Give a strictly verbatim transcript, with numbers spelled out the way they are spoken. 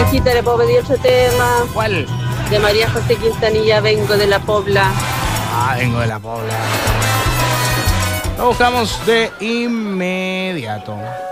Hijita, ¿le puedo pedir otro tema? ¿Cuál? De María José Quintanilla, Vengo de la Pobla. Ah, vengo de la Pobla. Lo buscamos de inmediato.